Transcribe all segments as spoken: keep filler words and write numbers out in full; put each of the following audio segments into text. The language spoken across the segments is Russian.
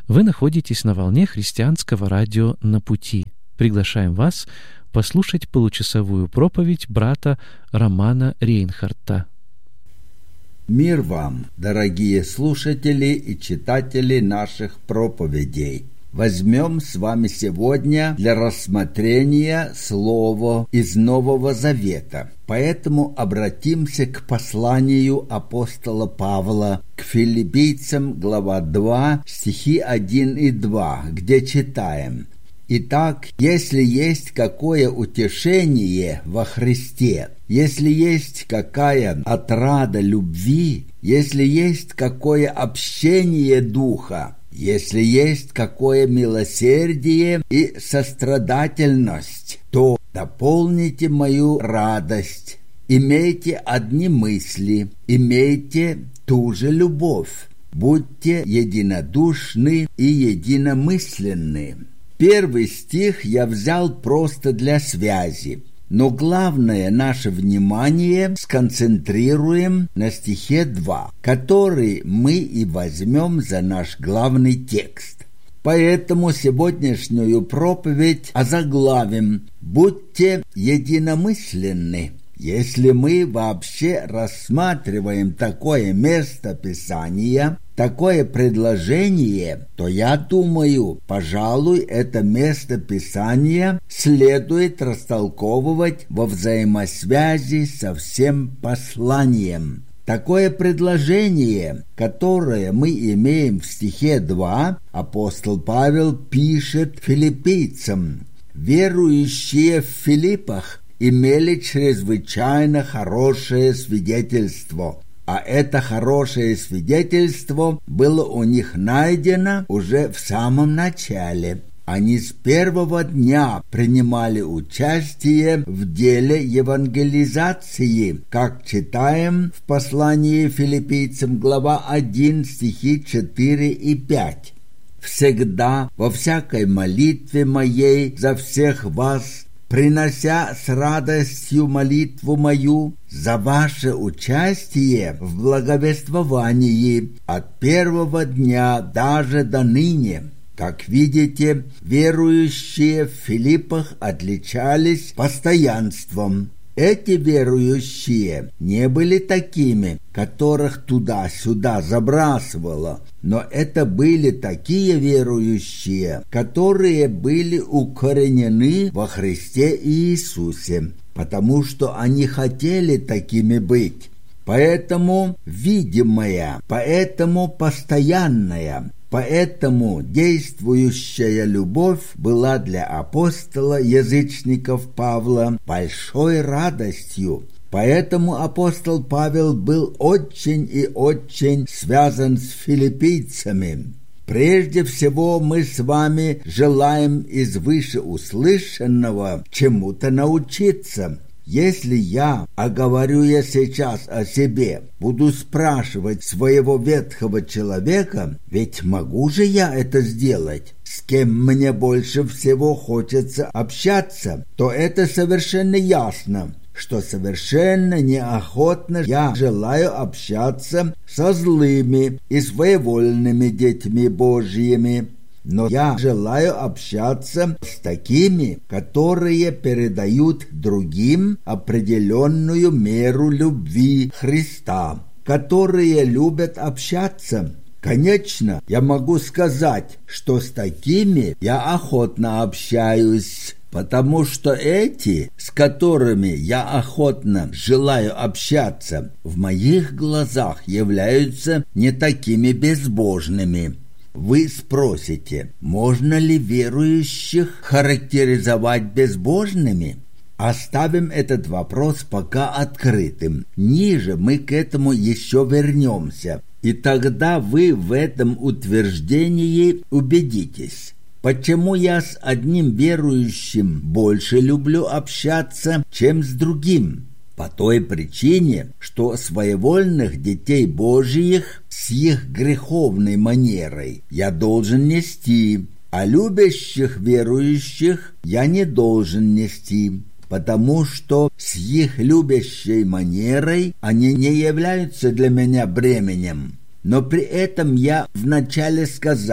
Вы находитесь на волне христианского радио «На пути». Приглашаем вас послушать получасовую проповедь брата Романа Рейнхарта. Мир вам, дорогие слушатели и читатели наших проповедей! Возьмем с вами сегодня для рассмотрения слово из Нового Завета. Поэтому обратимся к посланию апостола Павла к филиппийцам, глава два, стихи один и два, где читаем: «Итак, если есть какое утешение во Христе, если есть какая отрада любви, если есть какое общение духа, если есть какое милосердие и сострадательность, то дополните мою радость, имейте одни мысли, имейте ту же любовь, будьте единодушны и единомысленны». Первый стих я взял просто для связи, но главное наше внимание сконцентрируем на стихе два, который мы и возьмем за наш главный текст. Поэтому сегодняшнюю проповедь озаглавим «Будьте единомысленны». Если мы вообще рассматриваем такое место Писания, такое предложение, то я думаю, пожалуй, это место Писания следует растолковывать во взаимосвязи со всем посланием. Такое предложение, которое мы имеем в стихе два, апостол Павел пишет филиппийцам: «Верующие в Филиппах имели чрезвычайно хорошее свидетельство». А это хорошее свидетельство было у них найдено уже в самом начале. Они с первого дня принимали участие в деле евангелизации, как читаем в послании филиппийцам, глава один, стихи четыре и пять. «Всегда, во всякой молитве моей за всех вас, принося с радостью молитву мою за ваше участие в благовествовании от первого дня даже до ныне». Как видите, верующие в Филиппах отличались постоянством. Эти верующие не были такими, которых туда-сюда забрасывало, но это были такие верующие, которые были укоренены во Христе Иисусе, потому что они хотели такими быть. Поэтому видимая, поэтому постоянная, поэтому действующая любовь была для апостола язычников Павла большой радостью. Поэтому апостол Павел был очень и очень связан с филиппийцами. Прежде всего мы с вами желаем из вышеуслышанного чему-то научиться. Если я, а говорю я сейчас о себе, буду спрашивать своего ветхого человека, ведь могу же я это сделать, с кем мне больше всего хочется общаться, то это совершенно ясно, что совершенно неохотно я желаю общаться со злыми и своевольными детьми Божьими. Но я желаю общаться с такими, которые передают другим определенную меру любви Христа, которые любят общаться. Конечно, я могу сказать, что с такими я охотно общаюсь, потому что эти, с которыми я охотно желаю общаться, в моих глазах являются не такими безбожными. Вы спросите, можно ли верующих характеризовать безбожными? Оставим этот вопрос пока открытым. Ниже мы к этому еще вернемся, и тогда вы в этом утверждении убедитесь. Почему я с одним верующим больше люблю общаться, чем с другим? По той причине, что своевольных детей Божиих с их греховной манерой я должен нести, а любящих верующих я не должен нести, потому что с их любящей манерой они не являются для меня бременем. Но при этом я вначале сказал,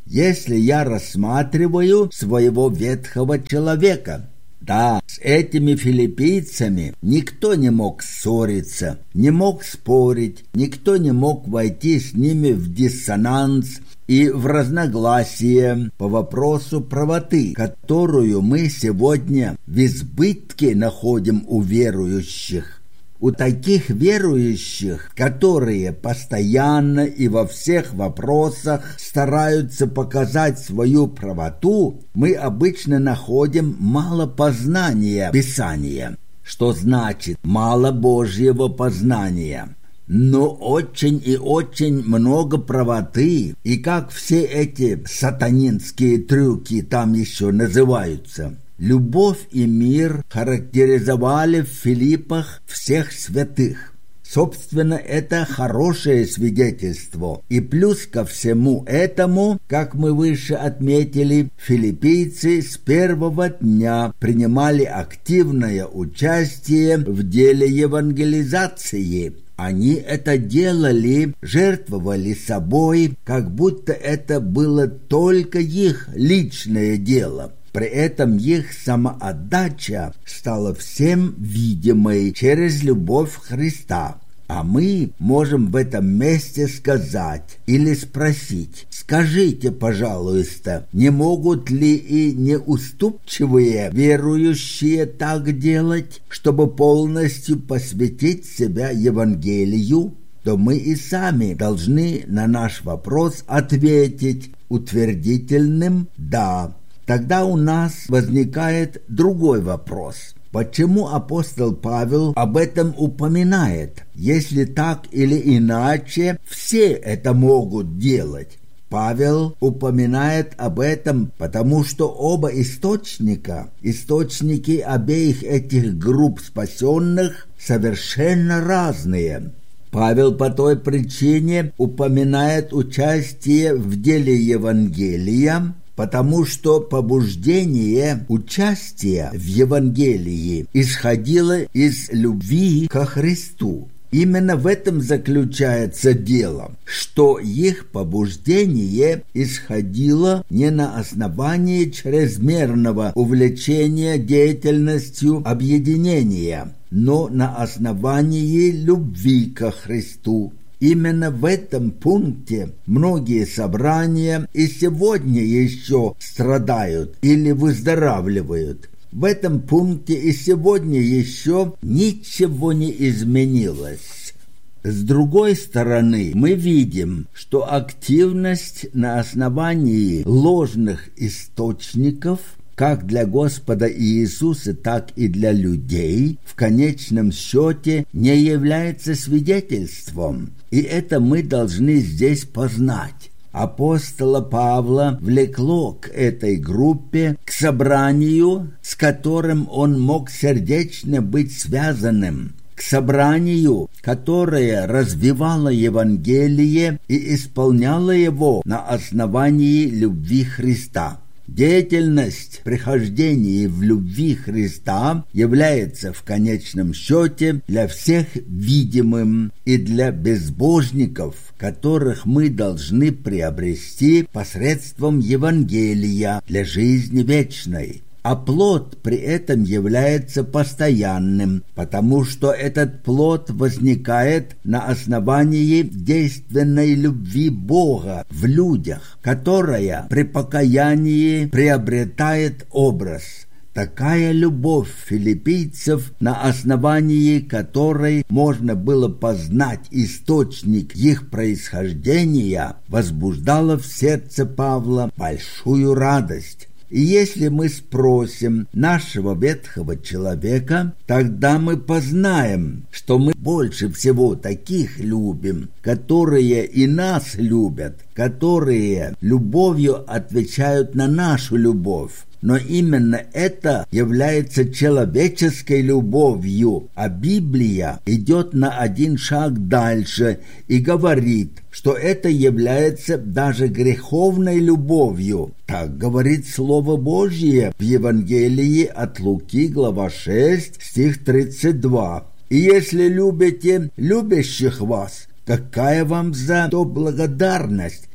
если я рассматриваю своего ветхого человека. Да, с этими филиппийцами никто не мог ссориться, не мог спорить, никто не мог войти с ними в диссонанс и в разногласие по вопросу правоты, которую мы сегодня в избытке находим у верующих. У таких верующих, которые постоянно и во всех вопросах стараются показать свою правоту, мы обычно находим мало познания Писания, что значит мало Божьего познания. Но очень и очень много правоты, и как все эти сатанинские трюки там еще называются. Любовь и мир характеризовали в Филиппах всех святых. Собственно, это хорошее свидетельство. И плюс ко всему этому, как мы выше отметили, филиппийцы с первого дня принимали активное участие в деле евангелизации. Они это делали, жертвовали собой, как будто это было только их личное дело. При этом их самоотдача стала всем видимой через любовь Христа. А мы можем в этом месте сказать или спросить: скажите, пожалуйста, не могут ли и неуступчивые верующие так делать, чтобы полностью посвятить себя Евангелию? То мы и сами должны на наш вопрос ответить утвердительным «да». Тогда у нас возникает другой вопрос. Почему апостол Павел об этом упоминает, если так или иначе все это могут делать? Павел упоминает об этом, потому что оба источника, источники обеих этих групп спасенных, совершенно разные. Павел по той причине упоминает участие в деле Евангелия, потому что побуждение участия в Евангелии исходило из любви ко Христу. Именно в этом заключается дело, что их побуждение исходило не на основании чрезмерного увлечения деятельностью объединения, но на основании любви ко Христу. Именно в этом пункте многие собрания и сегодня еще страдают или выздоравливают. В этом пункте и сегодня еще ничего не изменилось. С другой стороны, мы видим, что активность на основании ложных источников как для Господа Иисуса, так и для людей, в конечном счете не является свидетельством. И это мы должны здесь познать. Апостола Павла влекло к этой группе, к собранию, с которым он мог сердечно быть связанным, к собранию, которое развивало Евангелие и исполняло его на основании любви Христа. Деятельность прихождения в любви Христа является в конечном счете для всех видимым и для безбожников, которых мы должны приобрести посредством Евангелия для жизни вечной. А плод при этом является постоянным, потому что этот плод возникает на основании действенной любви Бога в людях, которая при покаянии приобретает образ. Такая любовь филиппийцев, на основании которой можно было познать источник их происхождения, возбуждала в сердце Павла большую радость. И если мы спросим нашего ветхого человека, тогда мы познаем, что мы больше всего таких любим, которые и нас любят, которые любовью отвечают на нашу любовь. Но именно это является человеческой любовью, а Библия идет на один шаг дальше и говорит, что это является даже греховной любовью. Так говорит Слово Божье в Евангелии от Луки, глава шесть, стих тридцать два. «И если любите любящих вас, какая вам за то благодарность?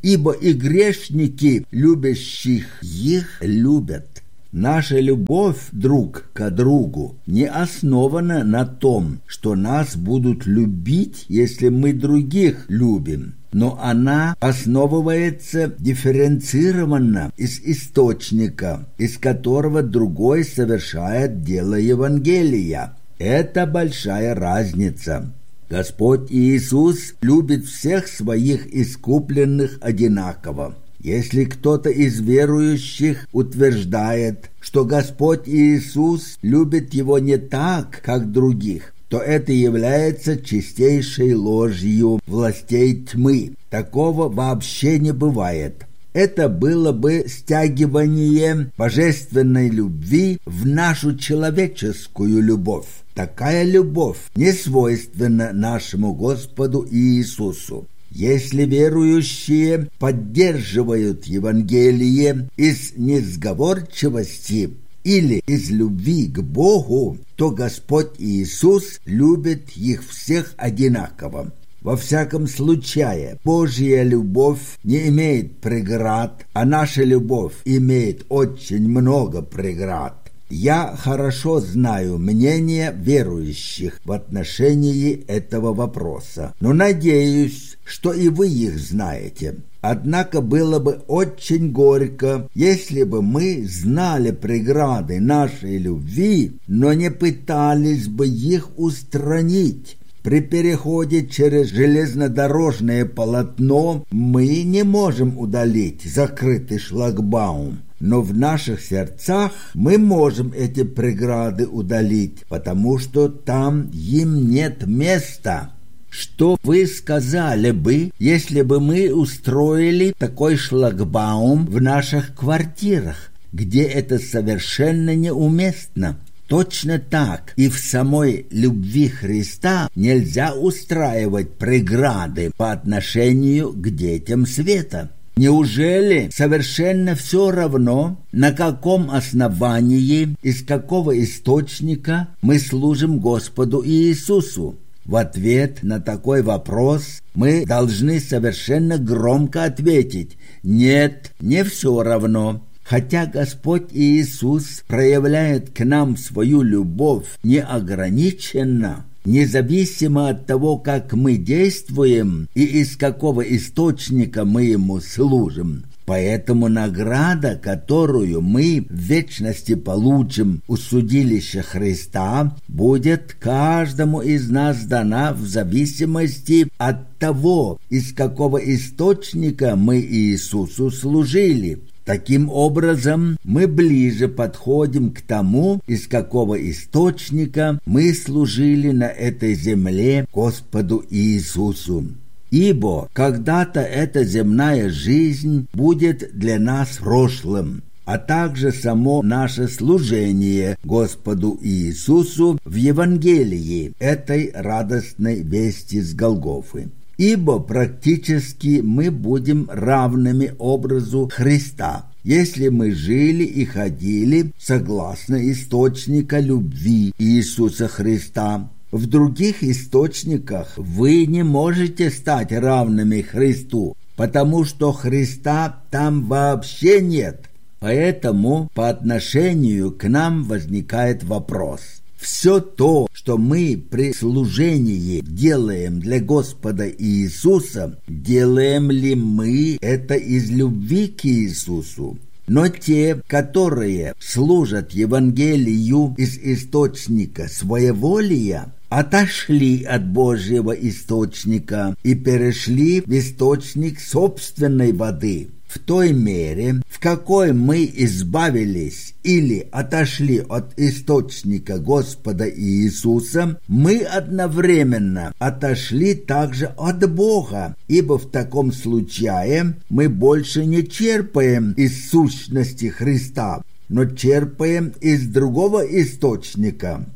ибо и грешники, любящих их, любят. Наша любовь друг к другу не основана на том, что нас будут любить, если мы других любим, но она основывается дифференцированно из источника, из которого другой совершает дело Евангелия. Это большая разница. Господь Иисус любит всех своих искупленных одинаково. Если кто-то из верующих утверждает, что Господь Иисус любит его не так, как других, то это является чистейшей ложью властей тьмы. Такого вообще не бывает. Это было бы стягивание божественной любви в нашу человеческую любовь. Такая любовь не свойственна нашему Господу Иисусу. Если верующие поддерживают Евангелие из несговорчивости или из любви к Богу, то Господь Иисус любит их всех одинаково. Во всяком случае, Божья любовь не имеет преград, а наша любовь имеет очень много преград. Я хорошо знаю мнение верующих в отношении этого вопроса, но надеюсь, что и вы их знаете. Однако было бы очень горько, если бы мы знали преграды нашей любви, но не пытались бы их устранить. При переходе через железнодорожное полотно мы не можем удалить закрытый шлагбаум, но в наших сердцах мы можем эти преграды удалить, потому что там им нет места. Что вы сказали бы, если бы мы устроили такой шлагбаум в наших квартирах, где это совершенно неуместно? Точно так и в самой любви Христа нельзя устраивать преграды по отношению к детям света. Неужели совершенно все равно, на каком основании, из какого источника мы служим Господу Иисусу? В ответ на такой вопрос мы должны совершенно громко ответить: нет, не все равно. Хотя Господь Иисус проявляет к нам свою любовь неограниченно, независимо от того, как мы действуем и из какого источника мы Ему служим. Поэтому награда, которую мы в вечности получим у судилища Христа, будет каждому из нас дана в зависимости от того, из какого источника мы Иисусу служили. Таким образом, мы ближе подходим к тому, из какого источника мы служили на этой земле Господу Иисусу. Ибо когда-то эта земная жизнь будет для нас прошлым, а также само наше служение Господу Иисусу в Евангелии, этой радостной вести с Голгофы. Ибо практически мы будем равными образу Христа, если мы жили и ходили согласно источника любви Иисуса Христа. В других источниках вы не можете стать равными Христу, потому что Христа там вообще нет. Поэтому по отношению к нам возникает вопрос: все то, что мы при служении делаем для Господа Иисуса, делаем ли мы это из любви к Иисусу? Но те, которые служат Евангелию из источника своеволия, отошли от Божьего источника и перешли в источник собственной воды. В той мере, в какой мы избавились или отошли от источника Господа Иисуса, мы одновременно отошли также от Бога, ибо в таком случае мы больше не черпаем из сущности Христа, но черпаем из другого источника.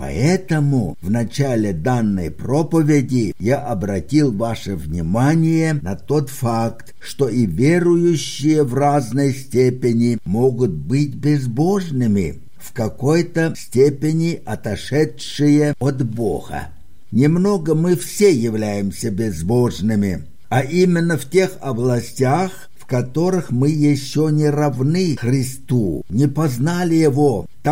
Поэтому в начале данной проповеди я обратил ваше внимание на тот факт, что и верующие в разной степени могут быть безбожными, в какой-то степени отошедшие от Бога. Немного мы все являемся безбожными, а именно в тех областях, в которых мы еще не равны Христу, не познали Его.